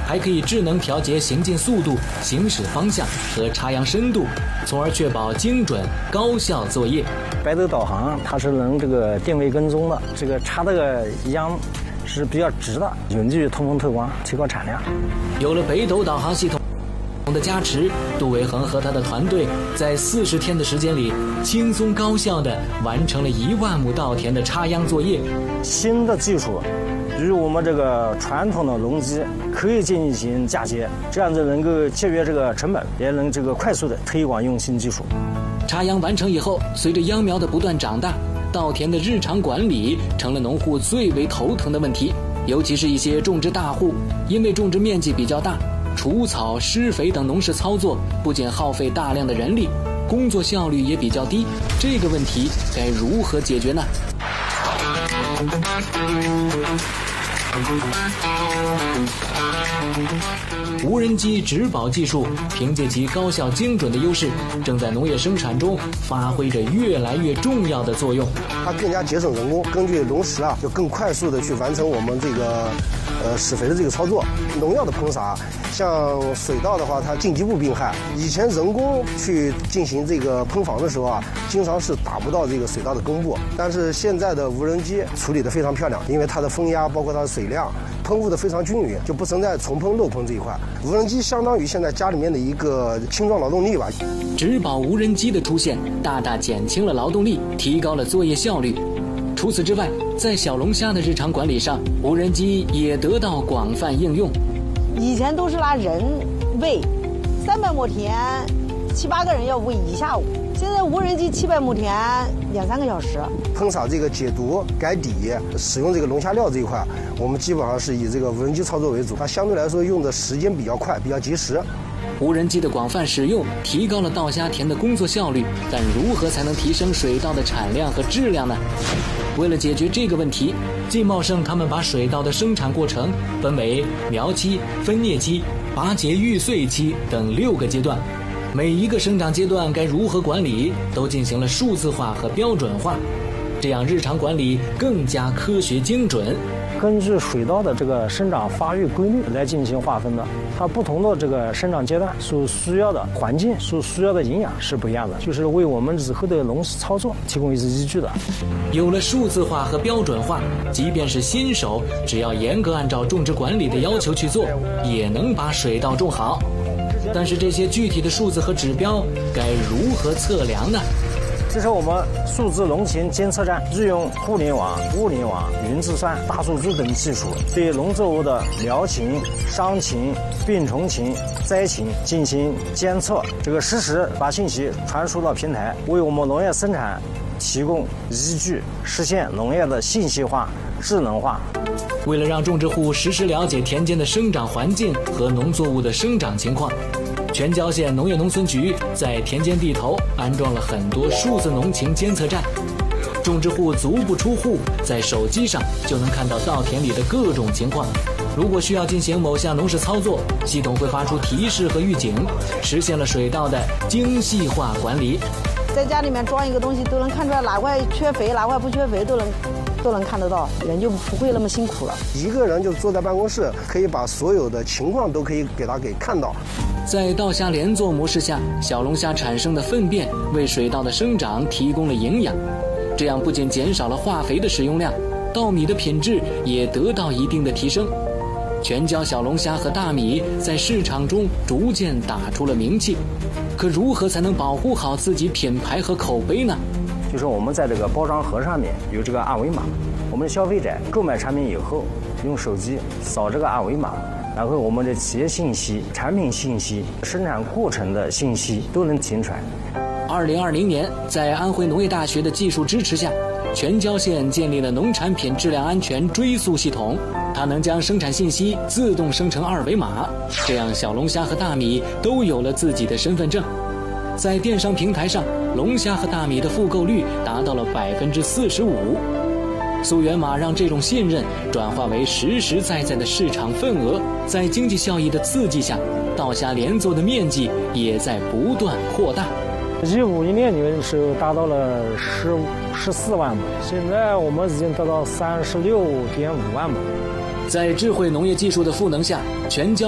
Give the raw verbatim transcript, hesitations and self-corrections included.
还可以智能调节行进速度、行驶方向和插秧深度，从而确保精准高效作业。 北斗导航它是能这个定位跟踪的，这个插这个秧是比较直的，有利于通风透光，提高产量。 有了北斗导航系统的加持，杜维恒和他的团队在四十天的时间里，轻松高效地完成了一万亩稻田的插秧作业。 新的技术与我们这个传统的农机可以进行嫁接，这样子能够节约这个成本，也能这个快速的推广用新技术。 插秧完成以后，随着秧苗的不断长大，稻田的日常管理成了农户最为头疼的问题。尤其是一些种植大户，因为种植面积比较大，除草、施肥等农事操作不仅耗费大量的人力，工作效率也比较低。这个问题该如何解决呢？无人机植保技术凭借其高效精准的优势，正在农业生产中发挥着越来越重要的作用。 它更加节省人工，根据农时啊，就更快速的去完成我们这个呃施肥的这个操作。农药的喷洒，像水稻的话，它近基部病害，以前人工去进行这个喷防的时候啊，经常是打不到这个水稻的根部，但是现在的无人机处理得非常漂亮，因为它的风压包括它的水量喷雾的非常均匀，就不存在重喷漏喷这一块。无人机相当于现在家里面的一个轻装劳动力吧。 植保无人机的出现，大大减轻了劳动力，提高了作业效率。除此之外，在小龙虾的日常管理上，无人机也得到广泛应用。 以前都是拿人喂，三百亩田，七八个人要喂一下午。现在无人机七百亩田两三个小时。 喷洒这个解毒、改底、使用这个龙虾料这一块，我们基本上是以这个无人机操作为主，它相对来说用的时间比较快，比较及时。 无人机的广泛使用提高了稻虾田的工作效率，但如何才能提升水稻的产量和质量呢？为了解决这个问题，季茂盛他们把水稻的生产过程分为苗期、分蘖期、拔节育穗期等六个阶段，每一个生长阶段该如何管理都进行了数字化和标准化，这样日常管理更加科学精准。 根据水稻的这个生长发育规律来进行划分的，它不同的这个生长阶段所需要的环境、所需要的营养是不一样的，就是为我们日后的农事操作提供一些依据的。 有了数字化和标准化，即便是新手，只要严格按照种植管理的要求去做，也能把水稻种好。但是这些具体的数字和指标该如何测量呢？ 这是我们数字农情监测站利用互联网、物联网、云计算、大数据等技术，对农作物的苗情、伤情、病虫情、灾情进行监测，这个实时把信息传输到平台，为我们农业生产提供依据，实现农业的信息化、智能化。 为了让种植户实时了解田间的生长环境和农作物的生长情况，全椒县农业农村局在田间地头安装了很多数字农情监测站，种植户足不出户，在手机上就能看到稻田里的各种情况。如果需要进行某项农事操作，系统会发出提示和预警，实现了水稻的精细化管理。 在家里面装一个东西，都能看出来哪块缺肥，哪块不缺肥，都能都能看得到，人就不会那么辛苦了。 一个人就坐在办公室，可以把所有的情况都可以给他给看到。 在稻虾连作模式下，小龙虾产生的粪便为水稻的生长提供了营养，这样不仅减少了化肥的使用量，稻米的品质也得到一定的提升。全椒小龙虾和大米在市场中逐渐打出了名气，可如何才能保护好自己品牌和口碑呢？ 就是我们在这个包装盒上面有这个二维码，我们的消费者购买产品以后，用手机扫这个二维码，然后我们的企业信息、产品信息、生产过程的信息都能提出来。 二零二零年，在安徽农业大学的技术支持下，全椒县建立了农产品质量安全追溯系统，它能将生产信息自动生成二维码，这样小龙虾和大米都有了自己的身份证。在电商平台上，龙虾和大米的复购率达到了百分之四十五。溯源码让这种信任转化为实实在在的市场份额，在经济效益的刺激下，稻虾连作的面积也在不断扩大。 一五一年年的时候达到了十十四万亩，现在我们已经达到三十六点五万亩。 在智慧农业技术的赋能下，全椒